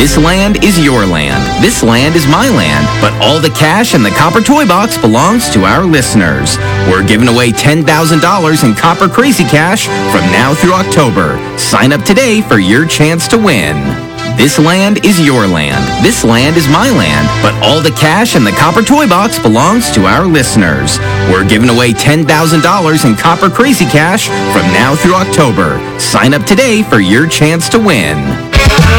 This land is your land. This land is my land. But all the cash in the Copper Toy Box belongs to our listeners. We're giving away $10,000 in Copper Crazy Cash from now through October. Sign up today for your chance to win. This land is your land. This land is my land. But all the cash in the Copper Toy Box belongs to our listeners. We're giving away $10,000 in Copper Crazy Cash from now through October. Sign up today for your chance to win.